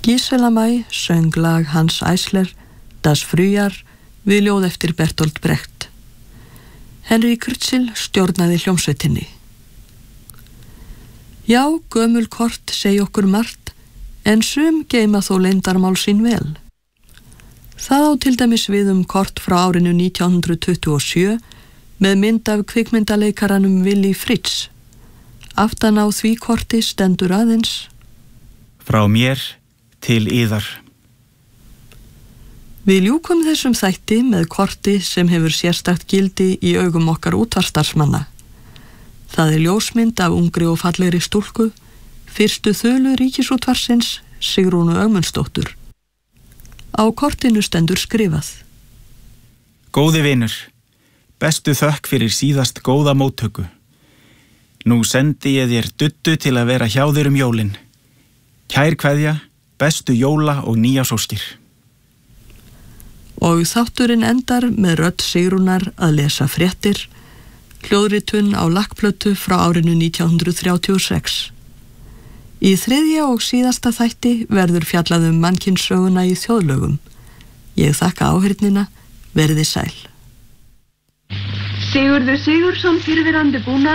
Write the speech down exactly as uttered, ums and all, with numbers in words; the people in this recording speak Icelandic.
Gisela May söng lag Hans Eisler, Das Frühjahr, við ljóð eftir Bertolt Brecht. Henry Kurtzel stjórnaði hljómsveitinni. Já, gömul kort segi okkur margt, en sum geyma þó leyndarmál sín vel. Það á til dæmis við um kort frá árinu nítján hundrað tuttugu og sjö með mynd af kvikmyndaleikaranum Willy Fritz. Aftan á því korti stendur aðeins: Frá mér til yðar. Við ljúkum þessum þætti með korti sem hefur sérstakt gildi í augum okkar útvarpsstarfsmanna. Það er ljósmynd af ungri og fallegri stúlku, fyrstu þölu Ríkisútvarpsins, Sigrúnu Ögmundsdóttur. Á kortinu stendur skrifað: Góði vinur, bestu þökk fyrir síðast góða móttöku. Nú sendi ég þér duddu til að vera hjá þér um jólin. Kær kveðja, bestu jóla og nýjársóskir. Og þátturinn endar með rödd Sigrúnar að lesa fréttir, hljóðritun á lakkplötu frá árinu nítján hundrað þrjátíu og sex. Í þriðja og síðasta þætti verður fjallað um mannkynssöguna í þjóðlögum. Ég þakka áheyrnina, verði sæl. Sigurður Sigurðsson, fyrrverandi búnaðar